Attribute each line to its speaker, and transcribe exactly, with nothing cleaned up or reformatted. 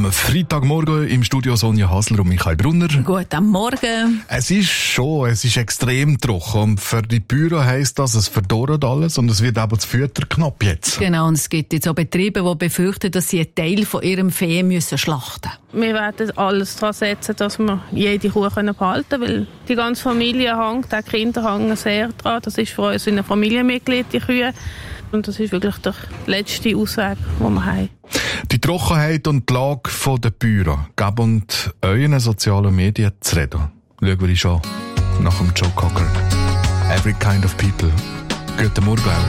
Speaker 1: Am Freitagmorgen im Studio Sonja Hasler und Michael Brunner.
Speaker 2: Guten Morgen.
Speaker 1: Es ist schon, es ist extrem trocken. Und für die Bauern heisst das, es verdorrt alles und es wird aber das Futter knapp jetzt.
Speaker 2: Genau, und es gibt jetzt auch Betriebe, die befürchten, dass sie einen Teil von ihrem Vieh müssen schlachten müssen.
Speaker 3: Wir werden alles daran setzen, dass wir jede Kuh behalten können, weil die ganze Familie hängt, auch die Kinder hängen sehr dran. Das ist für uns ein Familienmitglied, die Kühe. Und das ist wirklich der letzte Ausweg, den wir haben.
Speaker 1: Die Trockenheit und die Lage der Bauern geben und euren sozialen Medien zu reden. Schauen wir schon nach dem Joe Cocker. Every kind of people. Guten Morgen auch.